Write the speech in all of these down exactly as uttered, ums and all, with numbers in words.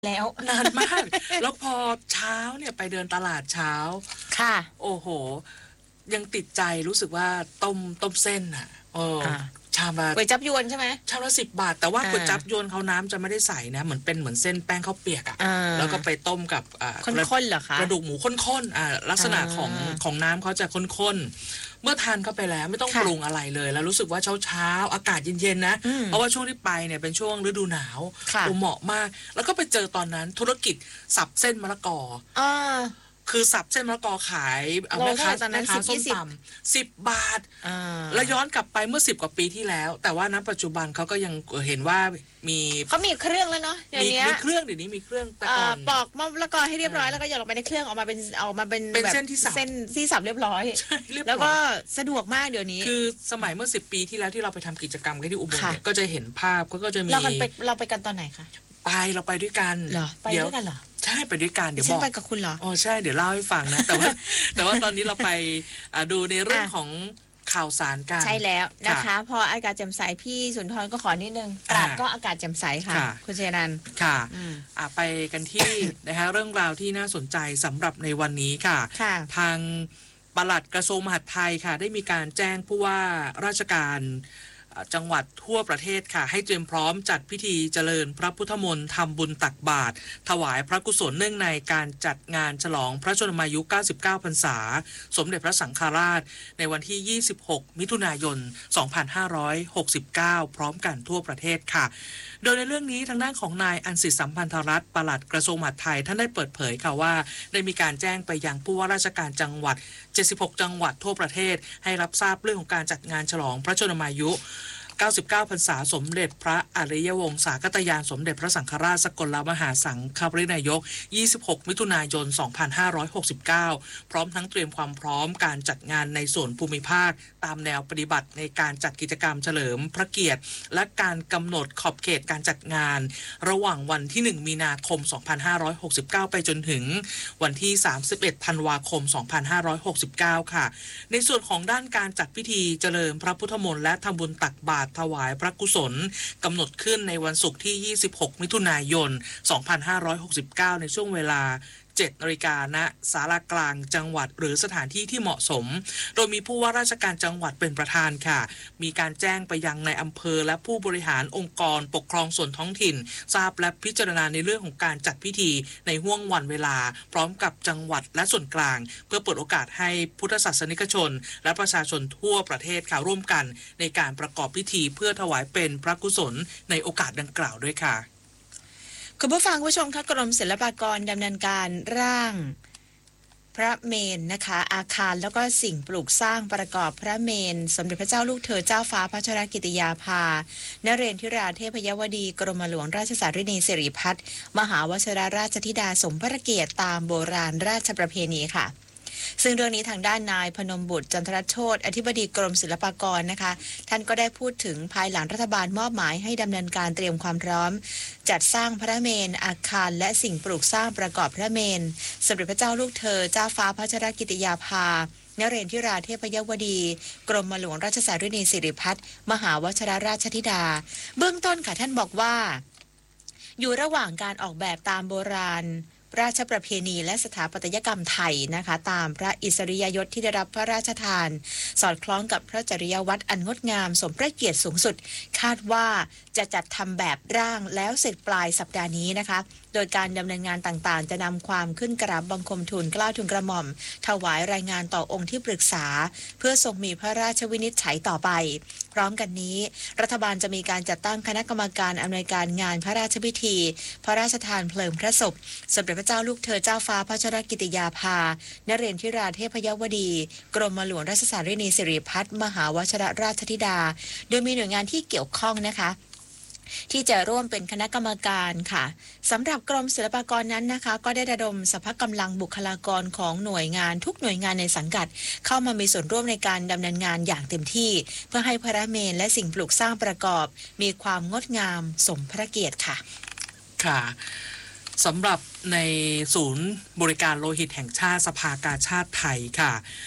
แล้วนานมากแล้วพอเช้าเนี่ยไปเดินตลาดเช้าค่ะโอ้โหยังติดใจรู้สึกว่าต้มต้มเส้นอ่ะเอออ่าชามละก๋วยจับยวนใช่ไหมชามละสิบบาทแต่ว่าอ่าก๋วยจั๊บยวนเขาน้ำจะไม่ได้ใส่นะเหมือนเป็นเหมือนเส้นแป้งข้าวเปียกอ่ะอ่าแล้วก็ไปต้มกับอ่าข้นๆเหรอคะกระดูกหมูข้นๆอ่าลักษณะของอ่าของน้ำเขาจะข้นๆเมื่อทานเข้าไปแล้วไม่ต้องปค่ะรุงอะไรเลยแล้วรู้สึกว่าเช้าเช้าอากาศเย็นๆนะอืมเพราะว่าช่วงที่ไปเนี่ยเป็นช่วงฤดูหนาวค่ะโอ้เหมาะมากแล้วก็ไปเจอตอนนั้นธุรกิจสับเส้นมะละกออ่าคือสับเส้นมะละกอขายเอาโลแม่ค้าเท่าไหร่ตอนนั้นแม่ค้าสิบส้มยี่สิบตำสิบบาทอ่าแล้วย้อนกลับไปเมื่อสิบกว่าปีที่แล้ว แต่ว่าณปัจจุบันเขาก็ยังเห็นว่ามีเขามีเครื่องแล้วเนาะเดี๋ยวมีนี้มีเครื่องเดี๋ยวนี้มีเครื่องแต่เอ่ก่ออน ปอกมะละกอให้เรียบร้อยแล้วก็หย่อนลงไปในเครื่องออกมาเป็นออกมาเป็นเป็นแบบเส้นที่สับเส้นที่สับเรียบร้อยใช่เรียบร้อยแล้วก็สะดวกมากเดี๋ยวนี้คือสมัยเมื่อสิบปีที่แล้วที่เราไปทำกิจกรรมกันที่อุบลค่ะเนี่ยก็จะเห็นภาพก็ก็จะมีเรากันไปเราไปกันตอนไหนคะไปเราไปด้วยกันเหรอไปเดี๋ยวด้วยกันเหรอใช่ไปด้วยกันเดี๋ยวฉับนอกไปกับคุณเหรออ๋อใช่เดี๋ยวเล่าให้ฟังนะแต่ว่า แต่ว่าตอนนี้เราไปอ่าดูในเรื่องอ่ะของข่าวสารกันใช่แล้วนะคะค่ะพออากาศแจ่มใสพี่สุนทรก็ขอนิดนึงตราดอ่าก็อากาศแจ่มใสค่ะค่ะคุณเจนันท์ค่ะอืมอ่ะไปกันที่ นะคะเรื่องราวที่น่าสนใจสำหรับในวันนี้ค่ะค่ะทางปลัดกระทรวงมหาดไทยค่ะ ได้มีการแจ้งผู้ว่าราชการอ่ะจังหวัดทั่วประเทศค่ะ ให้เตรียมพร้อมจัดพิธีเจริญพระพุทธมนต์ทำบุญตักบาตรถวายพระกุศลเนื่องในการจัดงานฉลองพระชนมายุ เก้าสิบเก้า พรรษา สมเด็จพระสังฆราช ในวันที่ ยี่สิบหก มิถุนายน สองพันห้าร้อยหกสิบเก้า พร้อมกันทั่วประเทศค่ะ โดยในเรื่องนี้ทางด้านของนายอันสิทธิสัมพันธรัตน์ปลัดกระทรวงมหาดไทยท่านได้เปิดเผยค่ะว่าได้มีการแจ้งไปยังผู้ว่าราชการจังหวัด เจ็ดสิบหก จังหวัดทั่วประเทศ ให้รับทราบเรื่องของการจัดงานฉลองพระชนมายุ เก้าสิบเก้า พรรษาสมเด็จพระอริยวงศาคตยานสมเด็จพระสังฆราชสกลมหาสังฆปรินายก ยี่สิบหก มิถุนายน สองพันห้าร้อยหกสิบเก้า พร้อมทั้งเตรียมความพร้อมการจัดงานในส่วนภูมิภาค ตามแนวปฏิบัติในการจัดกิจกรรมเฉลิมพระเกียรติ และการกำหนดขอบเขตการจัดงาน ระหว่างวันที่ หนึ่ง มีนาคม สองพันห้าร้อยหกสิบเก้า ไปจนถึงวันที่ สามสิบเอ็ด ธันวาคม สองพันห้าร้อยหกสิบเก้า ค่ะ ในส่วนของด้านการจัดพิธีเจริญพระพุทธมนต์และทำบุญตักบาตรถวายพระกุศลกำหนดขึ้นในวันศุกร์ที่ ยี่สิบหก มิถุนายน สองพันห้าร้อยหกสิบเก้า ในช่วงเวลา เจ็ด นาฬิกาณศาลากลางจังหวัดหรือสถานที่ที่เหมาะสม โดยมีผู้ว่าราชการจังหวัดเป็นประธานค่ะ มีการแจ้งไปยังในอำเภอและผู้บริหารองค์กรปกครองส่วนท้องถิ่น ทราบและพิจารณาในเรื่องของการจัดพิธีในห้วงวันเวลา พร้อมกับจังหวัดและส่วนกลาง เพื่อเปิดโอกาสให้พุทธศาสนิกชน และประชาชนทั่วประเทศค่ะร่วมกันในการประกอบพิธีเพื่อถวายเป็นพระกุศลในโอกาสดังกล่าวด้วยค่ะคุณผู้ฟังผู้ชมคะกรมศิลปากรดำเนินการร่างพระเมนนะคะอาคารแล้วก็สิ่งปลูกสร้างประกอบพระเมนสมเด็จพระเจ้าลูกเธอเจ้าฟ้าพัชรกิติยาภานเรนทิราเทพยวดีกรมหลวงราชสารินีสิริพัฒน์มหาวชิรราชธิดาสมพระเกียรติตามโบราณราชประเพณีค่ะซึ่งเรื่องนี้ทางด้านนายพนมบุตรจันทรโชติอธิบดีกรมศิลปากรนะคะท่านก็ได้พูดถึงภายหลังรัฐบาลมอบหมายให้ดำเนินการเตรียมความพร้อมจัดสร้างพระเมนอาคารและสิ่งปลูกสร้างประกอบพระเมนสมเด็จพระเจ้าลูกเธอเจ้าฟ้าพัชรกิติยาภานเรนทิราเทพยวดีกรมหลวงราชสารินีสิริพัฒน์มหาวชิรราชธิดาเบื้องต้นค่ะท่านบอกว่าอยู่ระหว่างการออกแบบตามโบราณราชประเพณีและสถาปัตยกรรมไทยนะคะตามพระอิสริยยศที่ได้รับพระราชทานสอดคล้องกับพระจริยวัตรอันงดงามสมพระเกียรติสูงสุดคาดว่าจะจัดทำแบบร่างแล้วเสร็จปลายสัปดาห์นี้นะคะโดยการดำเนินงานต่างๆจะนำความขึ้นกราบบังคมทูลเกล้าทูลกระหม่อมถวายรายงานต่อองค์ที่ปรึกษาเพื่อทรงมีพระราชวินิจฉัยต่อไปพร้อมกันนี้รัฐบาลจะมีการจัดตั้งคณะกรรมการอำนวยการงานพระราชพิธีพระราชทานเพลิงพระศพสมเด็จพระเจ้าลูกเธอเจ้าฟ้าพัชรกิติยาภานเรนทิราเทพยวดีกรมหลวงราชสารินีสิริพัฒน์มหาวชิรราชธิดาโดยมีหน่วยงานที่เกี่ยวข้องนะคะที่จะร่วมเป็นคณะกรรมการค่ะสำหรับกรมศิลปากรนั้นนะคะก็ได้ระดมสรรพกำลังบุคลากรของหน่วยงานทุกหน่วยงานในสังกัดเข้ามามีส่วนร่วมในการดำเนินงานอย่างเต็มที่เพื่อให้พระเมรุและสิ่งปลูกสร้างประกอบมีความงดงามสมพระเกียรติค่ะค่ะสำหรับในศูนย์บริการโลหิตแห่งชาติสภากาชาดไทยค่ะ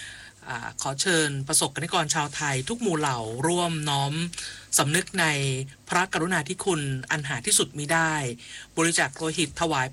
อาขอเชิญประสบกนิกรชาวไทยทุกหมู่เหล่าร่วมน้อมสำนึกในพระกรุณาธิคุณอันหาที่สุดมิได้บริจาคโลหิตถวาย